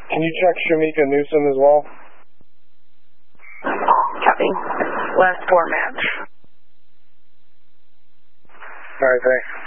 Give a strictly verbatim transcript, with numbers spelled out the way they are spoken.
Can you check Shamika Newsom as well? Copy. Last four match. All right, thanks.